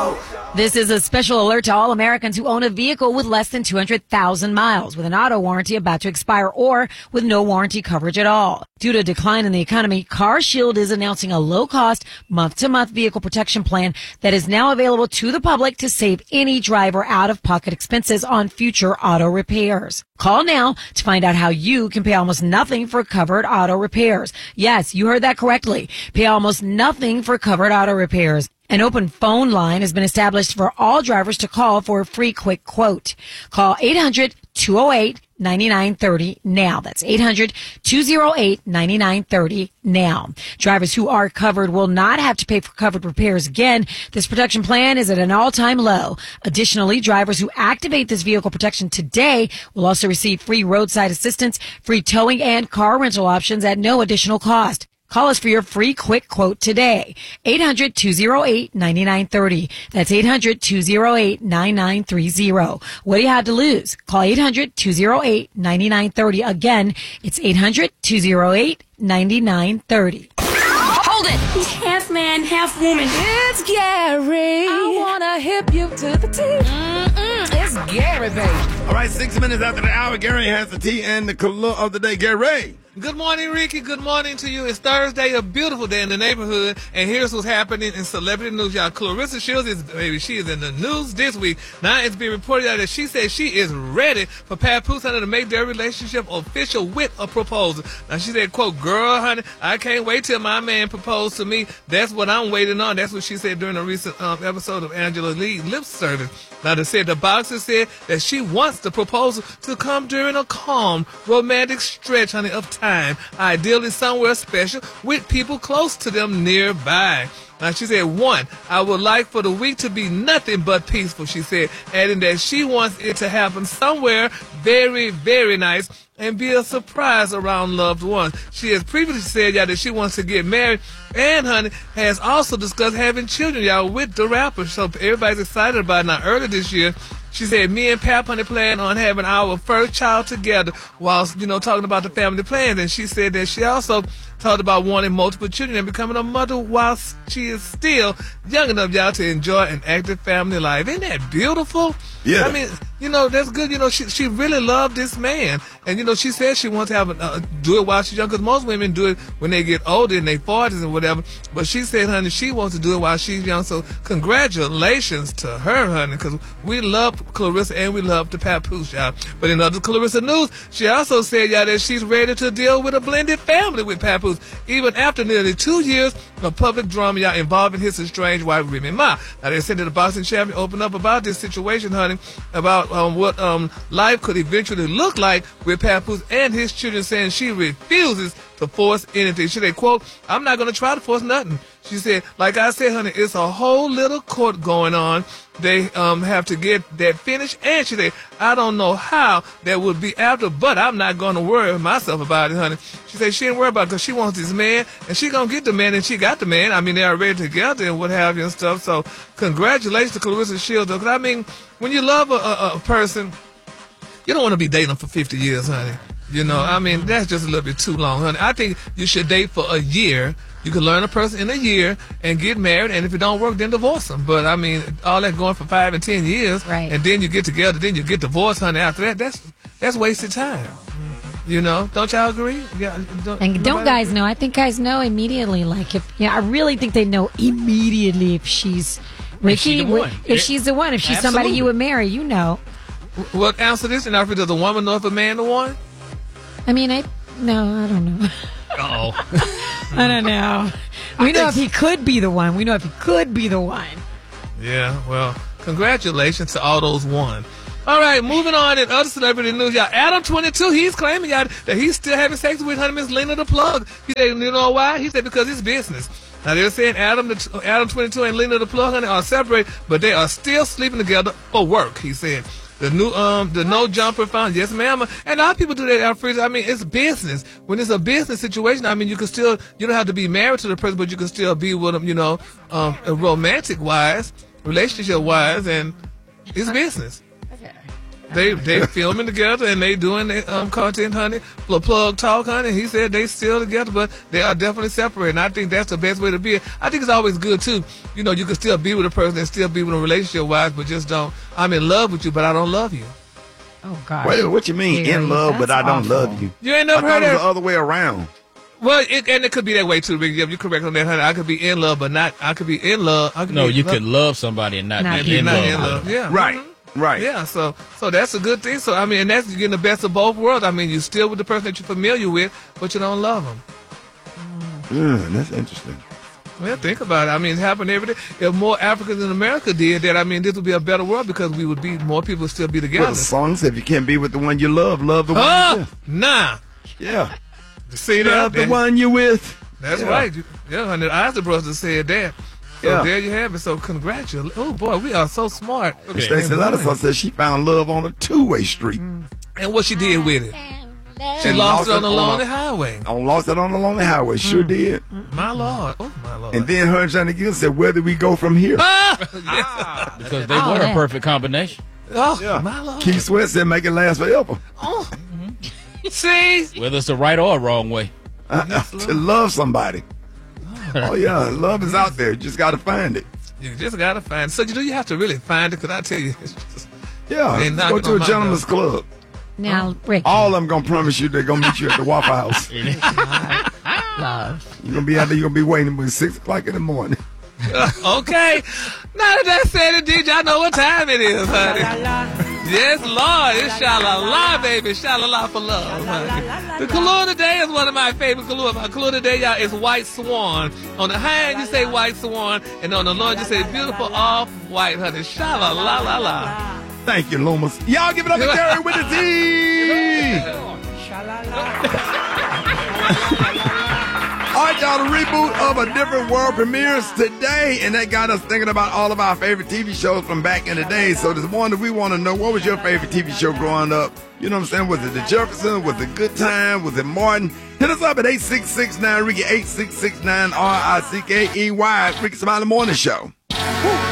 This is a special alert to all Americans who own a vehicle with less than 200,000 miles, with an auto warranty about to expire, or with no warranty coverage at all. Due to a decline in the economy, CarShield is announcing a low-cost, month-to-month vehicle protection plan that is now available to the public to save any driver out-of-pocket expenses on future auto repairs. Call now to find out how you can pay almost nothing for covered auto repairs. Yes, you heard that correctly. Pay almost nothing for covered auto repairs. An open phone line has been established for all drivers to call for a free quick quote. Call 800-208-9930 now. That's 800-208-9930 now. Drivers who are covered will not have to pay for covered repairs again. This protection plan is at an all-time low. Additionally, drivers who activate this vehicle protection today will also receive free roadside assistance, free towing, and car rental options at no additional cost. Call us for your free quick quote today. 800-208-9930. That's 800-208-9930. What do you have to lose? Call 800-208-9930. Again, it's 800-208-9930. Hold it! He's half man, half woman. It's Gary. I wanna hip you to the T. It's Gary, baby. All right, 6 minutes after the hour, Gary has the tea and the color of the day. Gary. Good morning, Ricky. Good morning to you. It's Thursday, a beautiful day in the neighborhood, and here's what's happening in celebrity news, y'all. Clarissa Shields she is in the news this week. Now it's being reported out that she says she is ready for Papoose Honey to make their relationship official with a proposal. Now she said, quote, "Girl, honey, I can't wait till my man proposed to me. That's what I'm waiting on." That's what she said during a recent episode of Angela Lee Lip Service. Now they said the boxer said that she wants the proposal to come during a calm, romantic stretch, honey, of time, ideally somewhere special with people close to them nearby. Now, she said, one, I would like for the week to be nothing but peaceful, she said, adding that she wants it to happen somewhere very, very nice and be a surprise around loved ones. She has previously said, y'all, that she wants to get married, and, honey, has also discussed having children, y'all, with the rapper. So everybody's excited about it. Now, earlier this year, she said, me and Pap, honey, plan on having our first child together while, talking about the family plans. And she said that she also talked about wanting multiple children and becoming a mother while she is still young enough, y'all, to enjoy an active family life. Isn't that beautiful? Yeah. I mean, that's good. She really loved this man. And, she said she wants to have do it while she's young, because most women do it when they get older in their 40s and whatever. But she said, honey, she wants to do it while she's young. So congratulations to her, honey, because we love Clarissa and we love the Papoose, y'all. But in other Clarissa news, she also said, y'all, that she's ready to deal with a blended family with Papoose, even after nearly 2 years of public drama, y'all, involving his estranged wife, Remy Ma. Now, they said that the boxing champion opened up about this situation, honey, about what life could eventually look like with Papoose and his children, saying she refuses to force anything. She said, quote, "I'm not going to try to force nothing." She said, like I said, honey, it's a whole little court going on. They have to get that finished. And she said, I don't know how that would be after, but I'm not going to worry myself about it, honey. She said she didn't worry about it because she wants this man, and she going to get the man, and she got the man. I mean, they are already together and what have you and stuff. So congratulations to Clarissa Shields. Because, I mean, when you love a person, you don't want to be dating them for 50 years, honey. I mean, that's just a little bit too long, honey. I think you should date for a year. You can learn a person in a year and get married, and if it don't work, then divorce them. But, I mean, all that going for 5 and 10 years, right, and then you get together, then you get divorced, honey, after that, that's wasted time. Don't y'all agree? Yeah. Don't guys know? I think guys know immediately. Like, I really think they know immediately if she's Ricky, if she's the one, if she's somebody you would marry, Well, answer this, and after, does a woman know if a man the one? I mean, I don't know. Uh-oh. I don't know. We know if he could be the one. Yeah, well, congratulations to all those one. All right, moving on in other celebrity news, y'all. Adam 22, he's claiming, y'all, that he's still having sex with honey, Miss Lena the Plug. He said, you know why? He said because it's business. Now, they're saying Adam 22 and Lena the Plug, honey, are separated, but they are still sleeping together for work, he said. The new, the no jumper found, yes, ma'am. And a lot of people do that, Alfred. I mean, it's business. When it's a business situation, I mean, you don't have to be married to the person, but you can still be with them, romantic wise, relationship wise, and it's business. Okay. They filming together and they doing their content, honey. Plug talk, honey. He said they still together, but they are definitely separated. And I think that's the best way to be. I think it's always good too. You know, you can still be with a person and still be with a relationship wise, but just don't. I'm in love with you, but I don't love you. Oh God. Wait, what you mean in love, but I don't love you? You ain't never I heard thought it that? was the other way around. Well, and it could be that way too, Ricky. You're correct on that, honey. I could be in love, but not. I could be in love. No, you could love somebody and not be in love. Yeah. Right. Right. Yeah, so that's a good thing. So, I mean, and that's getting the best of both worlds. I mean, you're still with the person that you're familiar with, but you don't love them. That's interesting. Well, think about it. I mean, it happened every day. If more Africans in America did that, I mean, this would be a better world because we would be, more people would still be together. Well, the song said if you can't be with the one you love the one you're with. Nah. Yeah. See Love that? the one you're with. That's right. Yeah, and the Isaac brothers said that. So there you have it. So congratulations. Oh, boy, we are so smart. Okay. Stacey Lattiser said she found love on a two-way street. And what she did with it? She lost it on the lonely highway. Lost it on the lonely highway. Sure did. My Lord. Oh, my Lord. And then her and Johnny Gill said, where do we go from here? Because they were a perfect combination. Oh, Yeah. my Lord. Keith Sweat said, make it last forever. Oh. See? Whether it's the right or wrong way. To love somebody. Oh, yeah. Love is out there. You just got to find it. You just got to find it. So you have to really find it because I tell you, it's just, Yeah. They Let's knock go it to on a my gentleman's door. club. Now, Rick. All of them going to promise you they're going to meet you at the Waffle House. Love. You're going to be out there. You're going to be waiting until 6 o'clock in the morning. okay. Now that said it, DJ, I know what time it is, honey. Yes, Lord. It's sha-la-la, baby. Sha-la-la for love, honey. The color today is one of my favorite colors. My color today, y'all, is White Swan. On the high end, you say White Swan. And on the low end, you say beautiful off-white, honey. Sha-la-la-la-la. Thank you, Loomis. Y'all give it up to Gary with the Z. All right, y'all, the reboot of A Different World premieres today, and that got us thinking about all of our favorite TV shows from back in the day. So this morning, we want to know, what was your favorite TV show growing up? You know what I'm saying? Was it The Jeffersons? Was it Good Time? Was it Martin? Hit us up at 866-9-RICKY, 866-9-RICKEY, Ricky Smiley Morning Show.